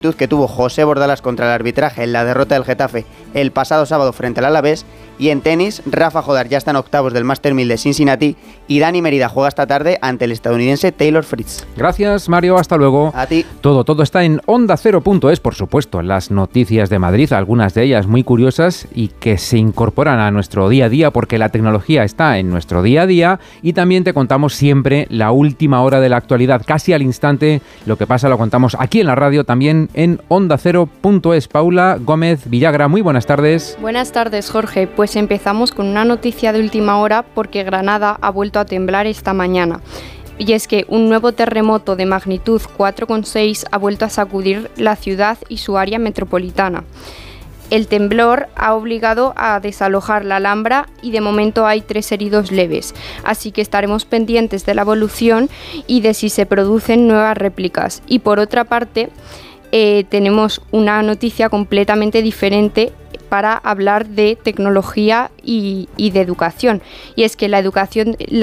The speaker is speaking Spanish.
que tuvo José Bordalas contra el arbitraje en la derrota del Getafe el pasado sábado frente al Alavés. Y en tenis, Rafa Jodar ya está en octavos del Master 1000 de Cincinnati y Dani Merida juega esta tarde ante el estadounidense Taylor Fritz. Gracias, Mario, hasta luego. A ti. Todo está en OndaCero.es, por supuesto, las noticias de Madrid, algunas de ellas muy curiosas y que se incorporan a nuestro día a día porque la tecnología está en nuestro día a día, y también te contamos siempre la última hora de la actualidad, casi al instante. Lo que pasa lo contamos aquí en la radio, también en OndaCero.es. Paula Gómez Villagra, muy buenas tardes. Buenas tardes, Jorge. Pues empezamos con una noticia de última hora porque Granada ha vuelto a temblar esta mañana. Y es que un nuevo terremoto de magnitud 4,6 ha vuelto a sacudir la ciudad y su área metropolitana. El temblor ha obligado a desalojar la Alhambra y de momento hay 3 heridos leves. Así que estaremos pendientes de la evolución y de si se producen nuevas réplicas. Y por otra parte, tenemos una noticia completamente diferente para hablar de tecnología y de educación. Y es que la educación